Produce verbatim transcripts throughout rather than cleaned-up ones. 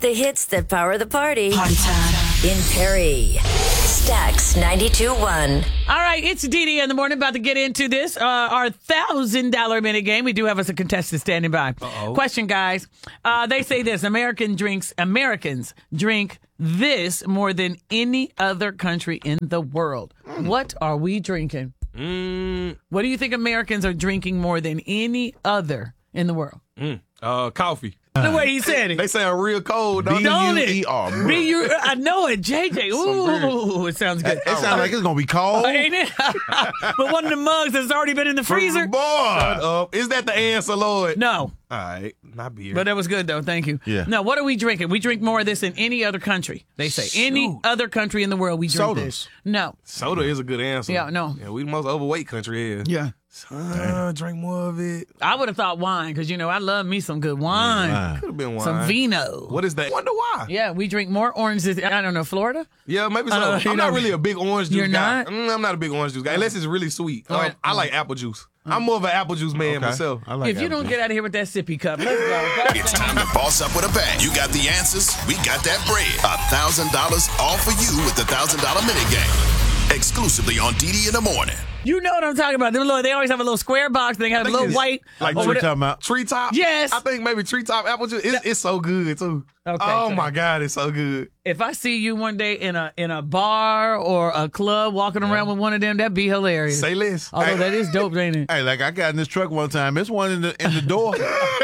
the hits that power the party. Party time. In Perry. Stax ninety-two point one. All right, it's Dee Dee in the morning, about to get into this. Uh, our one thousand dollars minute game. We do have us a contestant standing by. Uh-oh. Question, guys. Uh, they say this. American drinks, Americans drink this more than any other country in the world. Mm. What are we drinking? Mm. What do you think Americans are drinking more than any other in the world? Mm. Uh, coffee. The way he said it. They sound real cold, don't Don't they? it? B U B U I know it, J J. Ooh, it sounds good. It sounds like it's going to be cold. Ain't it? But one of the mugs that's already been in the freezer. Boy. Uh, is that the answer, Lord? No. All right, not beer. But that was good, though. Thank you. Yeah. Now, what are we drinking? We drink more of this than any other country. They say any Shoot. other country in the world we drink Sodas. this. No. Soda is a good answer. Yeah, no. Yeah, we the most overweight country here. Yeah. Uh, drink more of it. I would have thought wine because, you know, I love me some good wine. Wine. Could have been wine. Some vino. What is that? Wonder why. Yeah, we drink more oranges. I don't know, Florida? Yeah, maybe so. I don't know, I'm you not know- really a big orange juice You're guy. not? Mm, I'm not a big orange juice guy unless it's really sweet. All Um, right. I like apple juice. I'm more of an apple juice man Okay. myself. I like If you apple don't juice. get out of here with that sippy cup, let's go. It's time to boss up with a bang. You got the answers. We got that bread. A thousand dollars all for you with the thousand dollar minute game. Exclusively on Dee Dee in the morning. You know what I'm talking about. Them little, they always have a little square box. They have a think little it's white. like over What you the- talking about? Treetop? Yes. I think maybe treetop apple juice. It's, it's so good too. Okay, oh so- my God, it's so good. If I see you one day in a in a bar or a club walking around with one of them, that'd be hilarious. Say less. Although that is dope, ain't it? Hey, like I got in this truck one time. It's one in the in the door.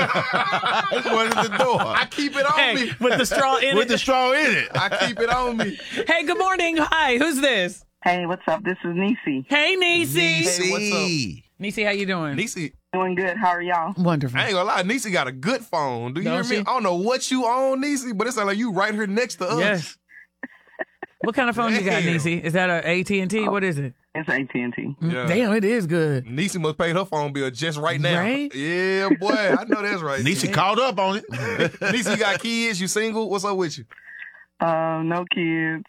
It's one in the door. I keep it on Hey, me. with the straw in With it. the straw in it. I keep it on me. Hey, good morning. Hi, who's this? Hey, what's up? This is Nisi. Hey, Niecy. Hey, what's up? Niecy, how you doing? Niecy, Doing good. How are y'all? Wonderful. I ain't gonna lie, Niecy got a good phone. Do you Don't hear me? she? I don't know what you own, Niecy, but it sounds like you right here next to us. Yes. What kind of phone you got, Damn. Niecy? Is that a A T and T? What is it? It's A T and T. Yeah. Damn, it is good. Niecy must pay her phone bill just right now. Right? Yeah, boy. I know that's right. Niecy caught up on it. Niecy, you got kids? You single? What's up with you? Uh, no kids.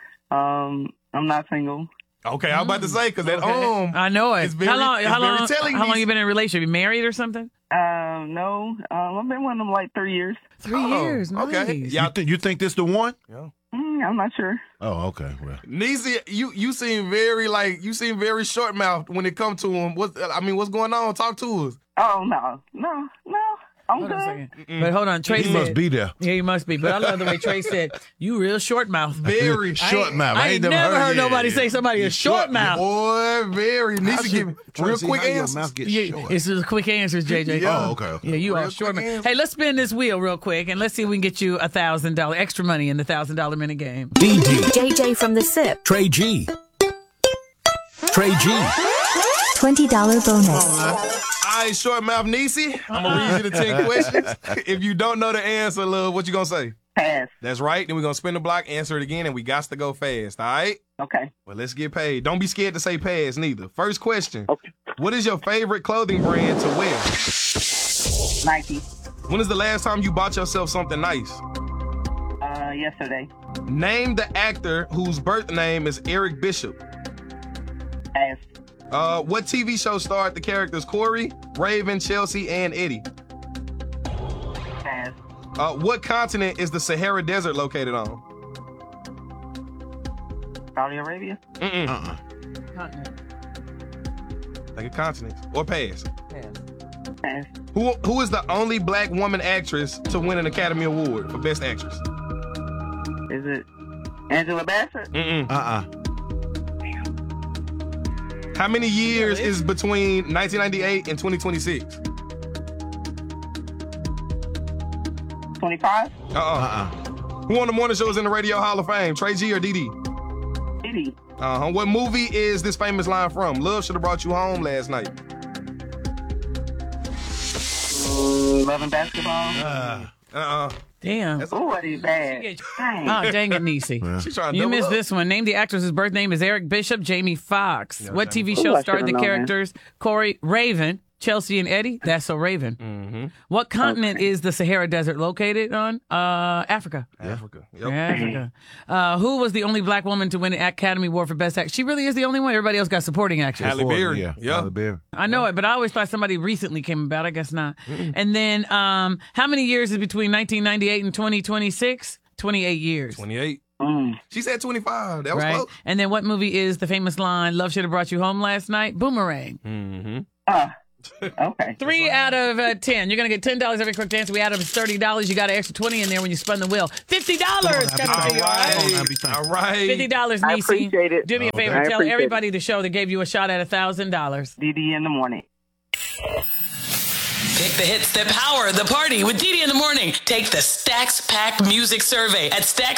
Um, I'm not single. Okay, I was about to say, because that um, I know it. It's very- how long? it's How very long? telling, How long Niecy. you been in a relationship? You married or something? Uh, no. Um, I've been with them like three years. Three Oh, years. okay. Nice. Yeah. You, th- you think this the one? Mm, I'm not sure. Oh, okay. Well, Niecy, you you seem very like you seem very short mouthed when it comes to him. What I mean, what's going on? Talk to us. Oh, no. No, no. I'm Hold on a good. second. But hold on, Trey he said. must be there. Yeah, he must be. But I love the way Trey said, "You real short mouth." Very Short mouth. I ain't never heard yeah. nobody say somebody is short mouth. Boy, very. How Niecy, should- give me trying real to see quick how your answers. mouth gets Yeah, short. it's just quick answers, J J. Yeah. Oh, okay. okay. Yeah, you Real are short. quick Man. answer. Hey, let's spin this wheel real quick and let's see if we can get you a thousand dollar extra money in the thousand dollar minute game. D D. J J from the Sip. Trey G. Trey G. twenty dollars bonus. All right, short mouth Niecy. I'm gonna read you the ten questions. If you don't know the answer, love, what you gonna say? Pass. That's right. Then we're gonna spin the block, answer it again, and we got to go fast. All right. Okay. Well, let's get paid. Don't be scared to say pass neither. First question. Okay. What is your favorite clothing brand to wear? Nike. When is the last time you bought yourself something nice? Uh, yesterday. Name the actor whose birth name is Eric Bishop. Pass. Uh, what T V show starred the characters Corey, Raven, Chelsea, and Eddie? Pass. Uh, what continent is the Sahara Desert located on? Saudi Arabia. Mm-mm. Uh-uh. Like a continent. Or pass. Pass. Who Who is the only black woman actress to win an Academy Award for Best Actress? Is it Angela Bassett? Mm-mm. Uh-uh. How many years is between nineteen ninety-eight and twenty twenty-six? twenty-five. Uh-uh. Uh-uh. Who on the morning show is in the Radio Hall of Fame? Trey G or Dee Dee? Diddy. Uh-huh. What movie is this famous line from? Love should have brought you home last night. Love and basketball. Uh, uh-uh. Damn. That's Oh, that is bad. Dang. Oh, dang it, Niecy. She's trying to You double missed up. this one. Name the actress's birth name is Eric Bishop, Jamie Foxx. what T V Ooh, show I starred should've the known that. characters Corey Raven, Chelsea and Eddie, that's So Raven. Mm-hmm. What continent is the Sahara Desert located on? Uh, Africa. Africa. Yep. Africa. Uh, who was the only black woman to win an Academy Award for Best Actress? She really is the only one. Everybody else got supporting actress. Halle Berry. Yeah. Yeah. Halle Berry. I know it, but I always thought somebody recently came about. I guess not. And then, um, how many years is between nineteen ninety-eight and twenty twenty-six? twenty-eight years. twenty-eight. Mm. She said twenty-five. That was Right. close. And then what movie is the famous line, Love Should Have Brought You Home Last Night? Boomerang. Mm-hmm. Ah, okay. Three out of uh, ten. You're going to get ten dollars every quick dance. We add up is thirty dollars. You got an extra twenty in there when you spun the wheel. fifty dollars. Come on, Coming to you, all Come on, right? Abby, thank All you. right. fifty dollars, I Niecy. appreciate it. Do me a Okay. favor. I Tell appreciate everybody the show that gave you a shot at one thousand dollars. D D in the morning. Pick the hits that power the party with Dee Dee in the morning. Take the Stacks Pack Music Survey at Stacks.